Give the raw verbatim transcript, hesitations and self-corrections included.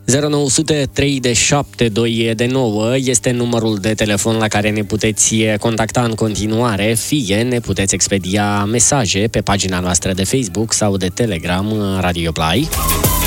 zero nouă zero zero trei de șapte doi de nouă este numărul de telefon la care ne puteți contacta în continuare, fie ne puteți expedia mesaje pe pagina noastră de Facebook sau de Telegram Radio Play.